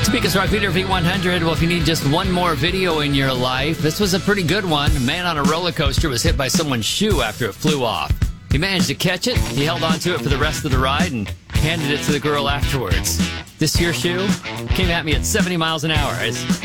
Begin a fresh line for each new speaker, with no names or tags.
Speakers Rock Leader V100. Well, if you need just one more video in your life, this was a pretty good one. A man on a roller coaster was hit by someone's shoe after it flew off. He managed to catch it. He held on to it for the rest of the ride and handed it to the girl afterwards. This your shoe? Came at me at 70 miles an hour. It's